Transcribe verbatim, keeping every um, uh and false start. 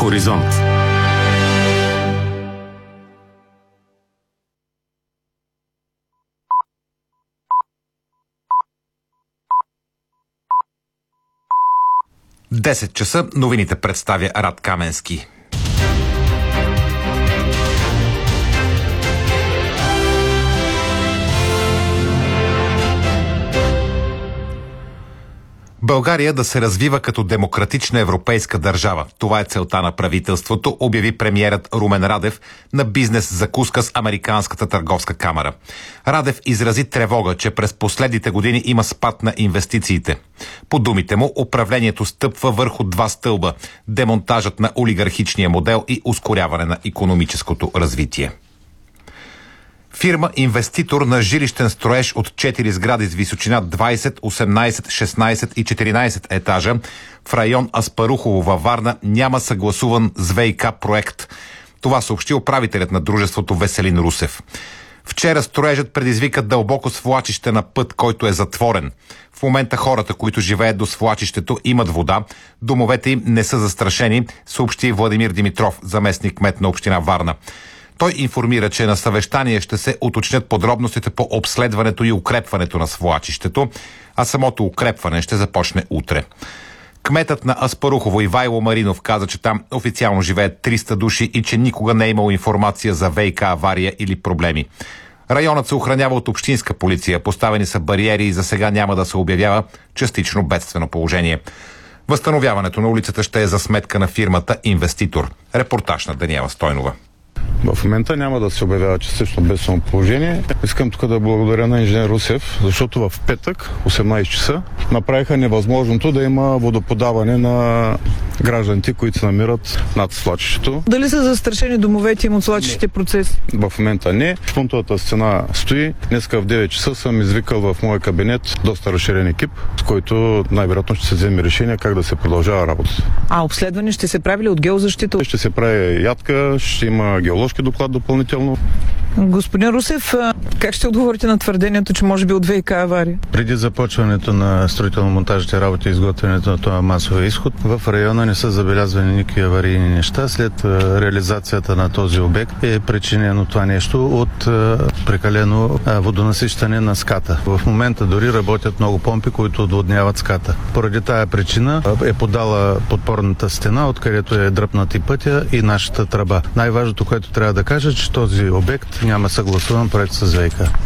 Хоризонт. десет часа новините представя Рад Каменски. България да се развива като демократична европейска държава. Това е целта на правителството, обяви премиерът Румен Радев на бизнес закуска с Американската търговска камара. Радев изрази тревога, че през последните години има спад на инвестициите. По думите му, управлението стъпва върху два стълба – демонтажът на олигархичния модел и ускоряване на икономическото развитие. Фирма инвеститор на жилищен строеж от четири сгради с височина двайсет, осемнайсет, шестнайсет и четиринайсет етажа в район Аспарухово във Варна няма съгласуван с ВиК проект. Това съобщи управителят на дружеството Веселин Русев. Вчера строежът предизвика дълбоко свлачище на път, който е затворен. В момента хората, които живеят до свлачището, имат вода. Домовете им не са застрашени, съобщи Владимир Димитров, заместник кмет на община Варна. Той информира, че на съвещание ще се уточнят подробностите по обследването и укрепването на свлачището, а самото укрепване ще започне утре. Кметът на Аспарухово Ивайло Маринов каза, че там официално живеят триста души и че никога не е имало информация за ВиК авария или проблеми. Районът се охранява от общинска полиция, поставени са бариери и за сега няма да се обявява частично бедствено положение. Възстановяването на улицата ще е за сметка на фирмата инвеститор. Репортаж на Даниела Стойнова. В момента няма да се обявява частично бедствено положение. Искам тук да благодаря на инженер Русев, защото в петък, осемнайсет часа, направиха невъзможното да има водоподаване на гражданите, които се намират над свлачището. Дали са застрашени домовете им от свлачищите процеси? В момента не. Шпунтовата стена стои. Днеска в девет часа съм извикал в моя кабинет доста разширен екип, с който най-вероятно ще се вземе решение как да се продължава работата. А обследване ще се прави ли от геозащита? Ще се прави ядка, ще има геоложки доклад допълнително. Господин Русев, как ще отговорите на твърдението, че може би от ВиК авария? Преди започването на строително-монтажните работи и изготвянето на това масовия изход, в района не са забелязвани никакви аварийни неща. След реализацията на този обект е причинено това нещо от прекалено водонасищане на ската. В момента дори работят много помпи, които отводняват ската. Поради тая причина е подала подпорната стена, откъдето е дръпнат и пътя и нашата тръба. Най-важното, което трябва да кажа, че този обект няма съгласуван проект с ВиК.